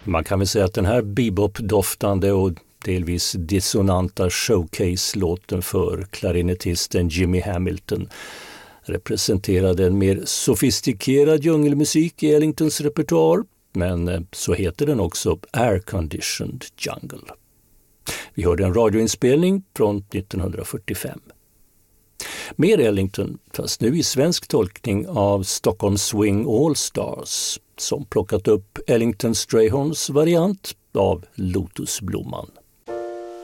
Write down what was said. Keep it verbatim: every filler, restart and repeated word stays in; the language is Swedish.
Man kan väl säga att den här bebop-doftande och delvis dissonanta showcase-låten för klarinettisten Jimmy Hamilton representerade en mer sofistikerad djungelmusik i Ellingtons repertoar, men så heter den också Air Conditioned Jungle. Vi hörde en radioinspelning från nittonhundrafyrtiofem. Mer Ellington tas nu i svensk tolkning av Stockholm Swing All Stars som plockat upp Ellington Strayhorns variant av Lotusblomman.